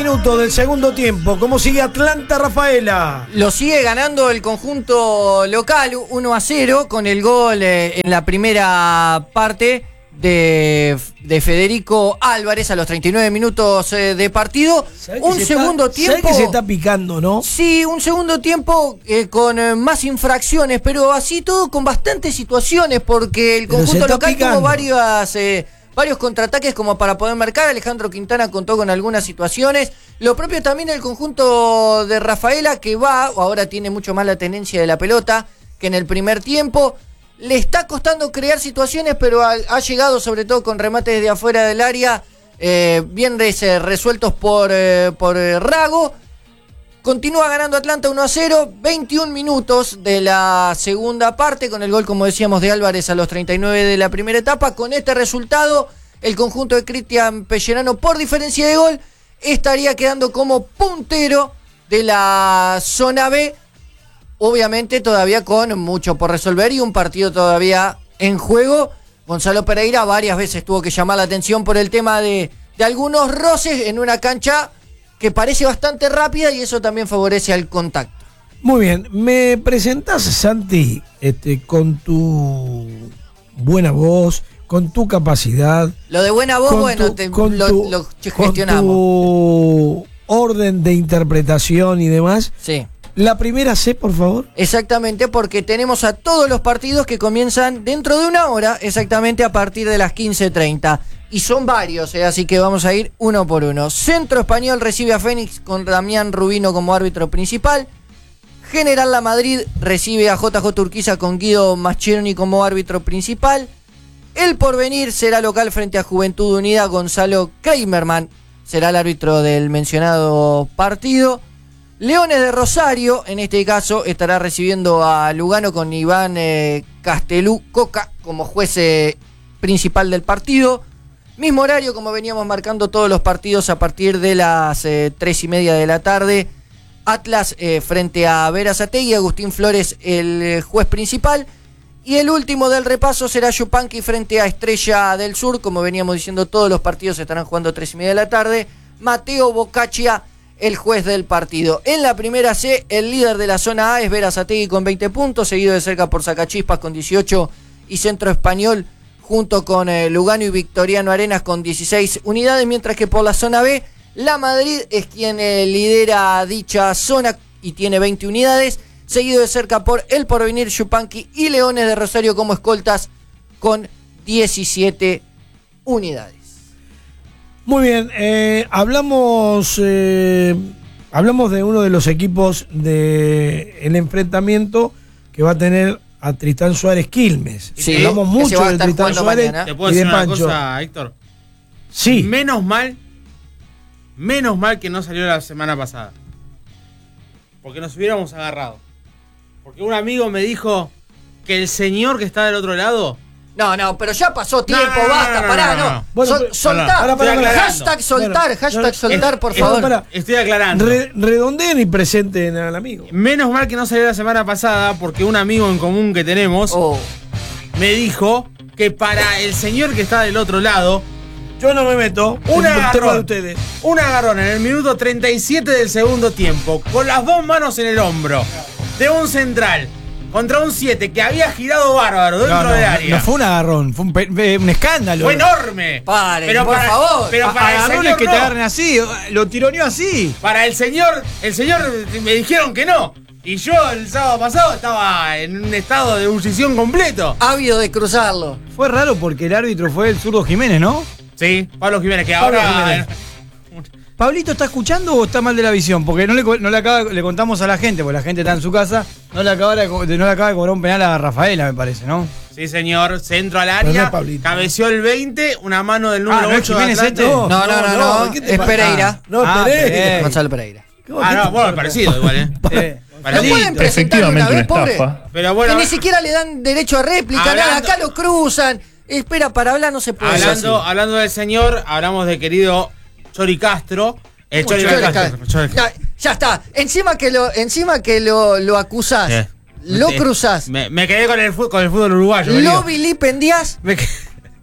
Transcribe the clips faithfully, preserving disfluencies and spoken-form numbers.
Minutos del segundo tiempo. ¿Cómo sigue Atlanta, Rafaela? Lo sigue ganando el conjunto local uno a cero con el gol eh, en la primera parte de, de Federico Álvarez a los treinta y nueve minutos eh, de partido. Un segundo está, tiempo. ¿Sabés que se está picando, no? Sí, un segundo tiempo eh, con eh, más infracciones, pero así todo con bastantes situaciones, porque el Pero conjunto local picando. tuvo varias. Eh, Varios contraataques como para poder marcar. Alejandro Quintana contó con algunas situaciones. Lo propio también el conjunto de Rafaela, que va, o ahora tiene mucho más la tenencia de la pelota que en el primer tiempo. Le está costando crear situaciones, pero ha, ha llegado sobre todo con remates de afuera del área, eh, bien res, eh, resueltos por, eh, por eh, Rago. Continúa ganando Atlanta uno a cero, veintiún minutos de la segunda parte, con el gol, como decíamos, de Álvarez a los treinta y nueve de la primera etapa. Con este resultado, el conjunto de Cristian Pellerano, por diferencia de gol, estaría quedando como puntero de la zona B. Obviamente todavía con mucho por resolver y un partido todavía en juego. Gonzalo Pereira varias veces tuvo que llamar la atención por el tema de, de algunos roces en una cancha que parece bastante rápida, y eso también favorece al contacto. Muy bien, me presentás, Santi, este, con tu buena voz, con tu capacidad. Lo de buena voz, bueno, tu, te, con lo, tu, lo con gestionamos. tu orden de interpretación y demás. Sí. La primera C, por favor. Exactamente, porque tenemos a todos los partidos que comienzan dentro de una hora, exactamente a partir de las quince treinta. Y son varios, eh, así que vamos a ir uno por uno. Centro Español recibe a Fénix con Damián Rubino como árbitro principal. General La Madrid recibe a J J Urquiza con Guido Mascherny como árbitro principal. El Porvenir será local frente a Juventud Unida. Gonzalo Kramerman será el árbitro del mencionado partido. Leones de Rosario, en este caso, estará recibiendo a Lugano con Iván eh, Castelú Coca como juez eh, principal del partido. Mismo horario, como veníamos marcando todos los partidos, a partir de las eh, tres y media de la tarde. Atlas eh, frente a Berazategui, Agustín Flores el eh, juez principal. Y el último del repaso será Yupanqui frente a Estrella del Sur. Como veníamos diciendo, todos los partidos se estarán jugando a tres y media de la tarde. Mateo Boccaccia, el juez del partido. En la primera C, el líder de la zona A es Berazategui con veinte puntos, seguido de cerca por Sacachispas con dieciocho y Centro Español junto con eh, Lugano y Victoriano Arenas con dieciséis unidades, mientras que por la zona B, La Madrid es quien eh, lidera dicha zona y tiene veinte unidades, seguido de cerca por El Porvenir, Yupanqui y Leones de Rosario como escoltas con diecisiete unidades. Muy bien, eh, hablamos eh, hablamos de uno de los equipos del enfrentamiento que va a tener a Tristán Suárez Quilmes. Sí, hablamos mucho de Tristán Suárez mañana. ¿Te puedo y de decir una Pancho. cosa, Héctor? Sí. Menos mal, menos mal que no salió la semana pasada. Porque nos hubiéramos agarrado. Porque un amigo me dijo que el señor que está del otro lado... No, no, pero ya pasó tiempo, no, no, basta, no, no, pará, no, no. no. Bueno, Sol- pero- soltar, pará, pará, pará. hashtag soltar, Bueno, hashtag no, soltar, es- por es- favor. pará. Estoy aclarando. Re- redondeen y presenten al amigo. Menos mal que no salió la semana pasada porque un amigo en común que tenemos Oh. me dijo que para el señor que está del otro lado, Yo no me meto. un es un tema de agarrón, ustedes. un agarrón en el minuto treinta y siete del segundo tiempo, con las dos manos en el hombro, de un central contra un siete que había girado bárbaro dentro No, no, del no, área. no fue un agarrón, fue un, pe- pe- un escándalo. Fue enorme. Paren, pero por para, favor. Pero A- para el agarrones señor que no. te agarren así, lo tironeó así. Para el señor, el señor me dijeron que no. Y yo el sábado pasado estaba en un estado de ebullición completo. Ávido de cruzarlo. Fue raro porque el árbitro fue el zurdo Jiménez, ¿no? Sí, Pablo Jiménez, que Pablo ahora... Jiménez. ¿Pablito está escuchando o está mal de la visión? Porque no le, co- no le, acaba, le contamos a la gente, porque la gente está en su casa, no le acaba de, co- no le acaba de cobrar un penal a Rafaela, me parece, ¿no? Sí, señor, centro al Pero no área, es Pablito. cabeció el veinte, una mano del número Ah, ¿no es ocho de Jiménez Atlante. este? No, no, no, no, ¿qué te es pasa? Pereira. No, Ah, Pereira. Pereira. Gonzalo Pereira. Ah, no, bueno, parecido igual, ¿eh? Eh, ¿No Pablito. pueden presentar una Efectivamente, vez, una pobre? estafa. Pero bueno, Que ni siquiera le dan derecho a réplica, Hablando- nada, acá lo cruzan. Espera, para hablar no se puede. hablando, así. hablando del señor, hablamos de querido Chori Castro. El Chori Chori Castro. Castro. Chori Castro. Ya, ya está. Encima que lo, encima que lo, lo acusás, Eh, lo me- cruzás, Me, me quedé con el, fu- con el fútbol uruguayo. lo querido. vilipendiás, Me quedé-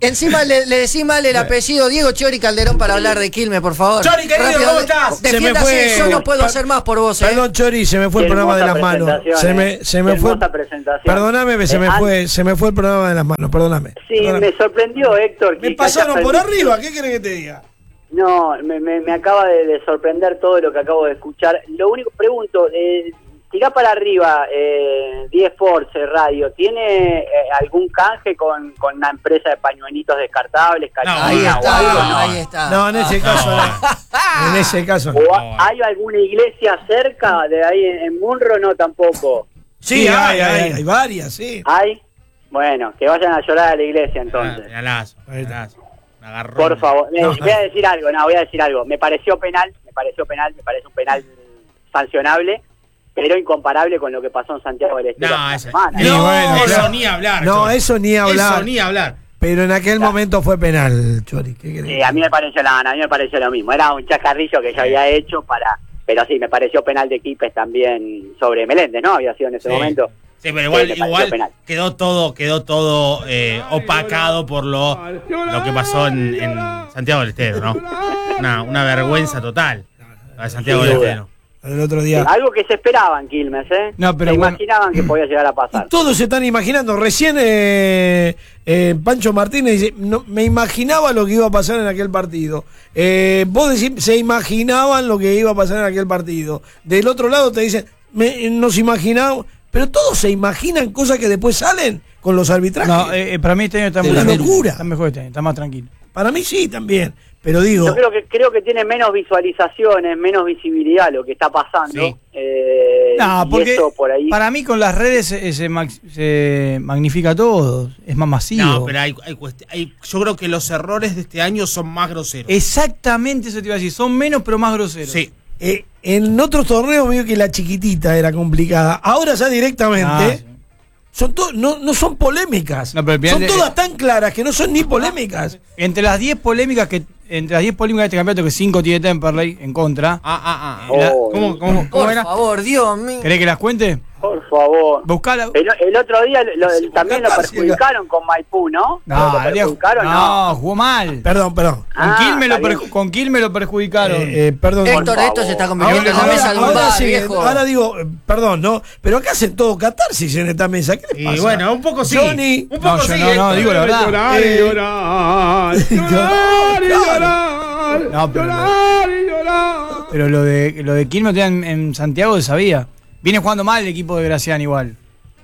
Encima le, le decís mal el apellido Diego Chori Calderón para hablar de Quilmes, por favor. Chori, querido, Rápido, ¿cómo estás? Se me Defiéndase, fue- yo no puedo Per- hacer más por vos, eh. Perdón, Chori, se me fue el Qué programa de las hermosa manos. presentación, Se me, eh. se me Qué fue. hermosa presentación. Perdóname, se Eh, me an- fue, se me fue el programa de las manos, perdóname. Sí, Perdóname. me sorprendió, Héctor. que Me pasaron hayas por permitido- arriba, ¿qué querés que te diga? No, me, me, me acaba de, de sorprender todo lo que acabo de escuchar. Lo único, pregunto, eh, tirá para arriba, eh, diez Force Radio, ¿tiene eh, algún canje con, con una empresa de pañuelitos descartables? Ahí Cachina, está, o algo, no? ahí está. No, en ese caso no. En ese caso no. ¿O ha- hay alguna iglesia cerca de ahí en, en Munro? No, tampoco. Sí, hay, hay, hay varias, sí. ¿Hay? Bueno, que vayan a llorar a la iglesia entonces. Penalazo, Ahí está. penalazo. Un agarrón. Por favor, eh, No. voy a decir algo, no, voy a decir algo. Me pareció penal, me pareció penal, me parece un penal sancionable, pero incomparable con lo que pasó en Santiago del Estero No, hace eso, una semana. No, no, bueno, eso claro. ni hablar. No, Chori. eso ni hablar. Eso ni hablar. Pero en aquel momento fue penal, Chori. ¿Qué querés? Sí, a mí me pareció la, a mí me pareció lo mismo. Era un chacarrillo que yo había hecho para, pero sí, me pareció penal de Quipes también sobre Meléndez, ¿no? Había sido en ese Sí. momento. Sí, pero igual, Sí, me pareció igual penal. quedó todo, quedó todo eh, opacado por lo, lo que pasó en, en Santiago del Estero, ¿no? Una, una vergüenza total. La de Santiago Sin del duda. Estero. El otro día. Algo que se esperaba en Quilmes, ¿eh? No, pero se bueno. imaginaban que podía llegar a pasar. Todos se están imaginando. Recién eh, eh, Pancho Martínez dice, no, me imaginaba lo que iba a pasar en aquel partido. Eh, vos decís, se imaginaban lo que iba a pasar en aquel partido. Del otro lado te dicen, me, nos imaginamos. Pero todos se imaginan cosas que después salen con los arbitrajes. No, eh, eh, para mí este año está Es muy una tranquilo. locura. Está mejor este año, está más tranquilo. Para mí sí, también. Pero digo, Yo creo que creo que tiene menos visualizaciones, menos visibilidad lo que está pasando. Sí. Eh, No, y porque eso por ahí. para mí con las redes se, se max- se magnifica todo, es más masivo. No, pero hay, hay, cuest- hay- yo creo que los errores de este año son más groseros. Exactamente eso te iba a decir, son menos pero más groseros. Sí. eh, en otros torneos veo que la chiquitita era complicada. Ahora ya directamente... Ah, sí. Son to- no, no son polémicas. No, pero el son penal de- todas tan claras que no son ni polémicas. Entre las diez polémicas que entre las diez polémicas de este campeonato que cinco tiene Temperley en contra, Ah, ah, ah. Oh, La- ¿Cómo, cómo, cómo Por era? favor, Dios mío. ¿querés que las cuente? Por favor. Buscala. El, el otro día lo- Sí, también lo buscá, perjudicaron con Maipú, ¿no? No, ¿Lo Diego, perjudicaron? No. no, jugó mal. Perdón, perdón. Con Ah, Quilmes lo, está bien. perju- con Quilmes lo perjudicaron. Eh, eh, perdón. Héctor, Por esto se favor. está convirtiendo en la Ahora, mesa de un ahora bar, sí, viejo. ahora digo, eh, perdón, ¿no? Pero acá hacen todo catarsis en esta mesa. ¿Qué les Y pasa? bueno, un poco sí. Johnny. Un No, poco yo sí. no, no, Héctor. digo la verdad. Llorar y Eh, llorar. Llorar y llorar. No, pero- Llorar y llorar. Pero lo de lo de Quilmes en, en Santiago se sabía. Viene jugando mal el equipo de Gracián igual.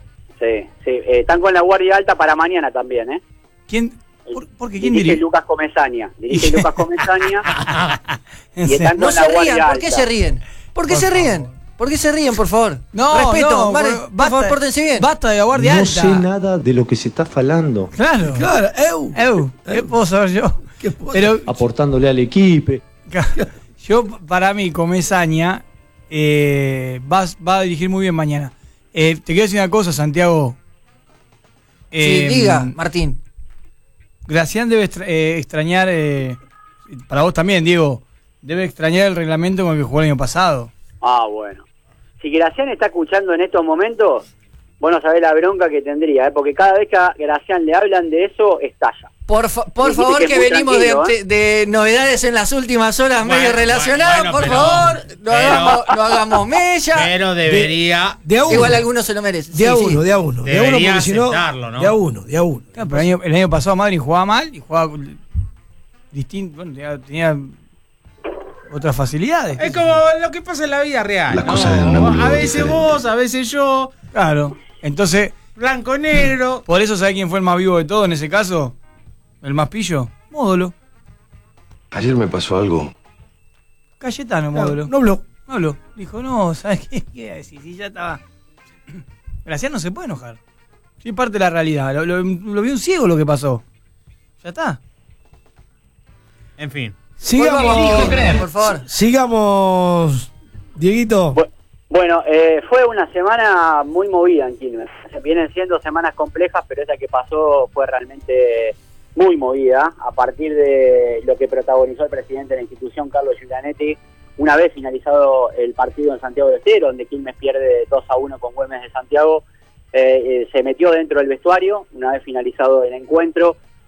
Sí, sí. Eh, están con la guardia alta para mañana también, ¿eh? ¿Quién? ¿Por, por qué? ¿Quién Dirige diría? Lucas Comesaña. Dirige Lucas Comesaña. En y serio. están No con se la rían, guardia ¿por qué alta. se ríen? ¿Por qué Por se favor. ríen? ¿Por qué se ríen, por favor? No, Respeto, no, vale, por- por favor, pórtense bien. Basta de la guardia No alta. sé nada de lo que se está falando, Claro. Claro, eu. Eu, ¿qué puedo saber yo? ¿Qué puedo- Pero aportándole al equipo. yo, para mí, Comesaña eh, va, va a dirigir muy bien mañana. Eh, te quiero decir una cosa, Santiago. Sí, Eh, diga, Martín. Gracián debe extra- eh, extrañar, eh, para vos también, Diego, debe extrañar el reglamento con el que jugó el año pasado. Ah, bueno. Si Gracián está escuchando en estos momentos, vos no sabés la bronca que tendría, ¿eh? Porque cada vez que a Gracián le hablan de eso, estalla. Por, fa- por Dijiste favor, que que muy venimos de, tranquilo, de novedades en las últimas horas Bueno, medio relacionadas. bueno, por pero- favor, no, pero- hagamos, no hagamos mella. Pero debería. De a uno. Igual algunos se lo merecen. De a Sí, sí. uno, de a uno. De a uno, Debería porque si no. aceptarlo, ¿no? De a uno, de a uno. Claro, pero el año, el año pasado Madrid jugaba mal y jugaba distinto, bueno, tenía, tenía otras facilidades. Es como lo que pasa en la vida real. Las ¿no? cosas de un ángulo A veces diferente. vos, a veces yo. Claro. Entonces, Blanco, negro. por eso, ¿sabés quién fue el más vivo de todo en ese caso? ¿El más pillo? Módulo. Ayer me pasó algo. Cayetano, Claro, Módulo. no habló. No habló. Dijo, no, ¿sabes qué? ¿Qué iba a decir? Si ya estaba. Gracián no se puede enojar. Sí, parte de la realidad. Lo, lo, lo vio un ciego lo que pasó. Ya está. En fin. Sigamos. Por favor. Sigamos. Dieguito. Bu- Bueno, eh, fue una semana muy movida en Quilmes. Vienen siendo semanas complejas, pero esa que pasó fue realmente muy movida. A partir de lo que protagonizó el presidente de la institución, Carlos Giulianetti, una vez finalizado el partido en Santiago del Estero, donde Quilmes pierde dos a uno con Güemes de Santiago, eh, eh, se metió dentro del vestuario, una vez finalizado el encuentro,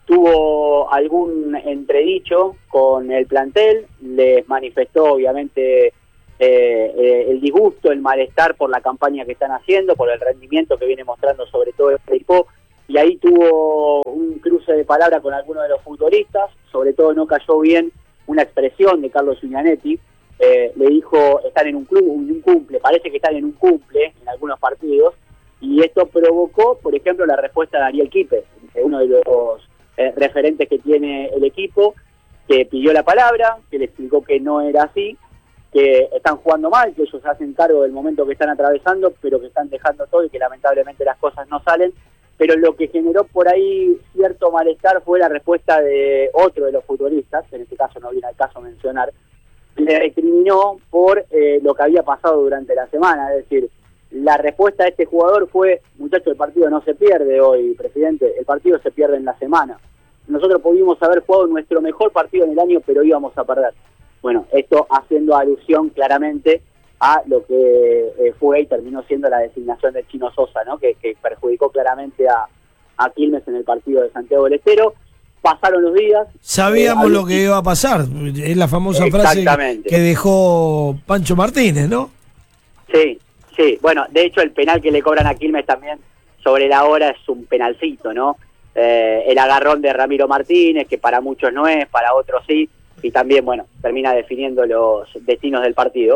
tuvo algún entredicho con el plantel, les manifestó obviamente eh, eh, el disgusto, el malestar por la campaña que están haciendo, por el rendimiento que viene mostrando sobre todo el equipo, y ahí tuvo un cruce de palabras con algunos de los futbolistas. Sobre todo no cayó bien una expresión de Carlos Uñanetti. Eh, le dijo, están en un club, un cumple, parece que están en un cumple en algunos partidos, y esto provocó, por ejemplo, la respuesta de Ariel Quipes, uno de los eh, referentes que tiene el equipo, que pidió la palabra, que le explicó que no era así, que están jugando mal, que ellos se hacen cargo del momento que están atravesando, pero que están dejando todo y que lamentablemente las cosas no salen. Pero lo que generó por ahí cierto malestar fue la respuesta de otro de los futbolistas, en este caso no viene al caso mencionar, le recriminó por eh, lo que había pasado durante la semana. Es decir, la respuesta de este jugador fue: muchacho, el partido no se pierde hoy, presidente, el partido se pierde en la semana. Nosotros pudimos haber jugado nuestro mejor partido en el año, pero íbamos a perder. Bueno, esto haciendo alusión claramente a lo que eh, fue y terminó siendo la designación del Chino Sosa, ¿no? Que, que perjudicó claramente a, a Quilmes en el partido de Santiago del Estero. Pasaron los días. Sabíamos eh, lo que iba a pasar. Es la famosa frase que dejó Pancho Martínez, ¿no? Sí, sí. Bueno, de hecho el penal que le cobran a Quilmes también sobre la hora es un penalcito, ¿no? Eh, el agarrón de Ramiro Martínez, que para muchos no es, para otros sí, y también, bueno, termina definiendo los destinos del partido.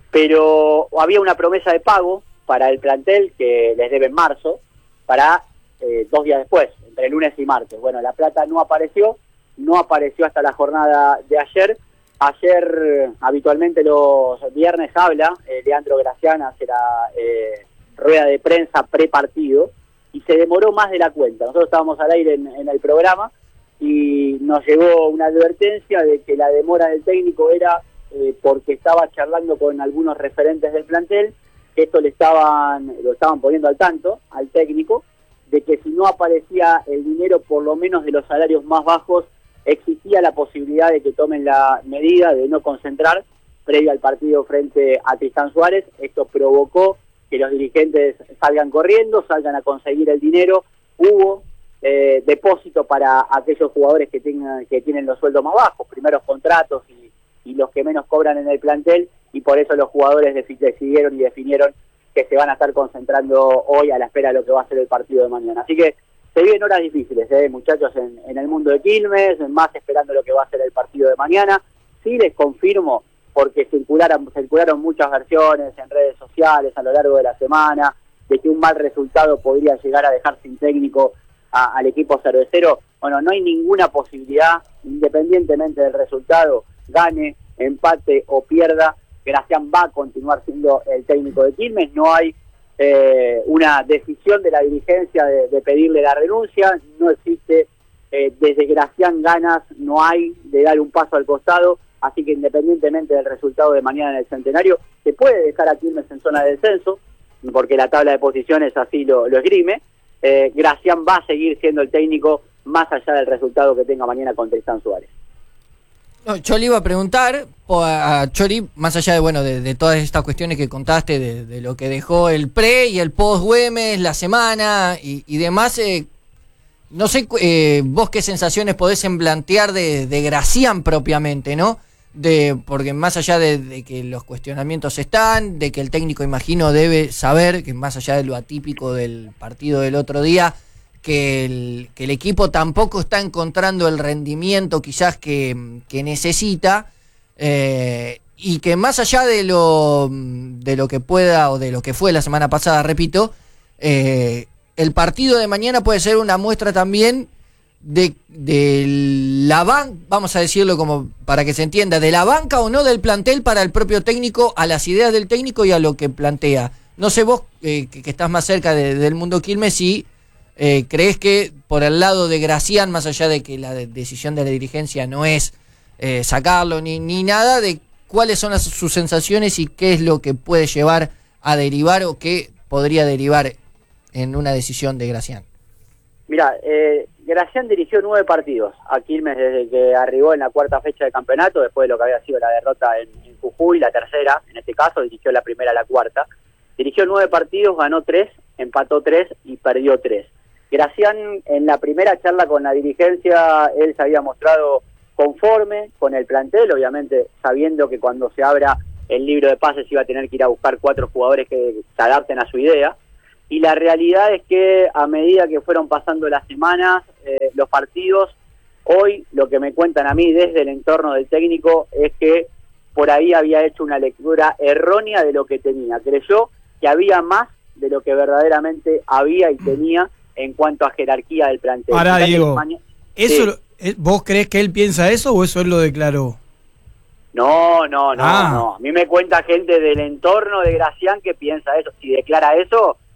Pero había una promesa de pago para el plantel que les debe en marzo, para eh, dos días después, entre lunes y martes. Bueno, la plata no apareció, no apareció hasta la jornada de ayer. Ayer, habitualmente los viernes habla, eh, Leandro Gracián hace la eh, rueda de prensa pre-partido, y se demoró más de la cuenta. Nosotros estábamos al aire en, en el programa, y nos llegó una advertencia de que la demora del técnico era eh, porque estaba charlando con algunos referentes del plantel, que esto le estaban lo estaban poniendo al tanto al técnico, de que si no aparecía el dinero, por lo menos de los salarios más bajos, existía la posibilidad de que tomen la medida de no concentrar previo al partido frente a Tristán Suárez. Esto provocó que los dirigentes salgan corriendo, salgan a conseguir el dinero. Hubo eh, depósito para aquellos jugadores que tengan que tienen los sueldos más bajos, primeros contratos y, y los que menos cobran en el plantel, y por eso los jugadores decidieron y definieron que se van a estar concentrando hoy a la espera de lo que va a ser el partido de mañana. Así que se viven horas difíciles, ¿eh, muchachos, en, en el mundo de Quilmes, más esperando lo que va a ser el partido de mañana. Sí les confirmo, porque circularon, circularon muchas versiones en redes sociales a lo largo de la semana, de que un mal resultado podría llegar a dejar sin técnico a, al equipo cervecero. Bueno, no hay ninguna posibilidad, independientemente del resultado, gane, empate o pierda, Gracián va a continuar siendo el técnico de Quilmes. No hay eh, una decisión de la dirigencia de, de pedirle la renuncia, no existe eh, desde Gracián ganas, no hay de dar un paso al costado, así que independientemente del resultado de mañana en el Centenario, se puede dejar a Quilmes en zona de descenso, porque la tabla de posiciones así lo, lo esgrime. eh, Gracián va a seguir siendo el técnico más allá del resultado que tenga mañana con Tristán Suárez. No, yo le iba a preguntar a Chori, más allá de bueno de, de todas estas cuestiones que contaste, de, de lo que dejó el pre y el post Güemes, la semana y, y demás, eh, no sé eh, vos qué sensaciones podés plantear de, de Gracián propiamente, ¿no? De, porque más allá de, de que los cuestionamientos están, de que el técnico, imagino, debe saber que más allá de lo atípico del partido del otro día, que el, que el equipo tampoco está encontrando el rendimiento quizás que, que necesita, eh, y que más allá de lo, de lo que pueda o de lo que fue la semana pasada, repito, eh, el partido de mañana puede ser una muestra también de, de la banca, vamos a decirlo como para que se entienda, de la banca o no del plantel para el propio técnico, a las ideas del técnico y a lo que plantea. No sé vos, eh, que, que estás más cerca de, del mundo Quilmes, si eh, crees que por el lado de Gracián, más allá de que la de, decisión de la dirigencia no es eh, sacarlo ni, ni nada, de cuáles son las, sus sensaciones y qué es lo que puede llevar a derivar o qué podría derivar en una decisión de Gracián. Mira, eh, Gracián dirigió nueve partidos a Quilmes desde que arribó en la cuarta fecha de campeonato, después de lo que había sido la derrota en, en Jujuy, la tercera, en este caso, dirigió la primera a la cuarta. Dirigió nueve partidos, ganó tres, empató tres y perdió tres. Gracián, en la primera charla con la dirigencia, él se había mostrado conforme con el plantel, obviamente sabiendo que cuando se abra el libro de pases iba a tener que ir a buscar cuatro jugadores que se adapten a su idea. Y la realidad es que a medida que fueron pasando las semanas, eh, los partidos, hoy lo que me cuentan a mí desde el entorno del técnico es que por ahí había hecho una lectura errónea de lo que tenía. Creyó que había más de lo que verdaderamente había y tenía en cuanto a jerarquía del plantel. Pará, Diego, ¿eso, sí. ¿vos crees que él piensa eso o eso él lo declaró? No, no, no, ah. no. A mí me cuenta gente del entorno de Gracián que piensa eso. Si declara eso,